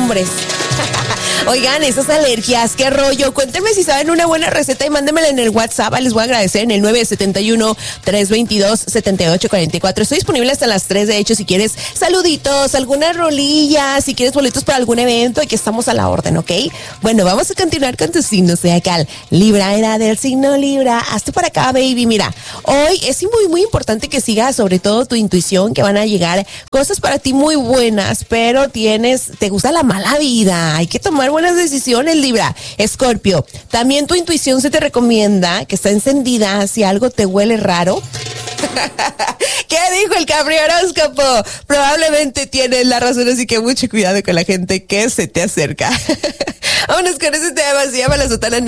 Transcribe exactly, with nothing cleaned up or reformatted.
hombres. Oigan, esas alergias, qué rollo. Cuéntenme si saben una buena receta y mándenmela en el WhatsApp. Les voy a agradecer en el nueve siete uno, tres dos dos, siete ocho cuatro cuatro. Estoy disponible hasta las tres, de hecho, si quieres saluditos, alguna rolilla, si quieres boletos para algún evento, aquí estamos a la orden, ¿ok? Bueno, vamos a continuar con tus signos zodiacal. Libra, era del signo Libra. Hazte para acá, baby. Mira, hoy es muy, muy importante que sigas sobre todo tu intuición, que van a llegar cosas para ti muy buenas, pero tienes, te gusta la mala vida. Hay que tomar buenas decisiones, Libra. Escorpio, también tu intuición se te recomienda que está encendida si algo te huele raro. ¿Qué dijo el Capri horóscopo? Probablemente tienes la razón, así que mucho cuidado con la gente que se te acerca. Vámonos con ese tema, se llama La Sotana